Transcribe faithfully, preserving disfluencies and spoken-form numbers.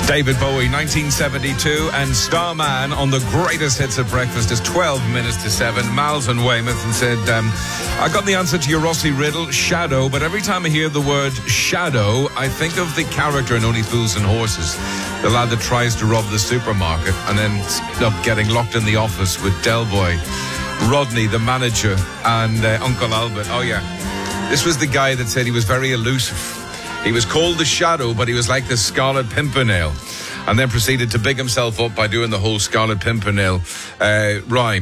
David Bowie, nineteen seventy-two, and Starman on the greatest hits at breakfast is twelve minutes to seven. Miles and Weymouth and said, um, I got the answer to your Rossi riddle, shadow, but every time I hear the word shadow, I think of the character in Only Fools and Horses, the lad that tries to rob the supermarket and then ends up getting locked in the office with Del Boy, Rodney, the manager, and uh, Uncle Albert. Oh, yeah. This was the guy that said he was very elusive. He was called the Shadow, but he was like the Scarlet Pimpernel, and then proceeded to big himself up by doing the whole Scarlet Pimpernel uh, rhyme.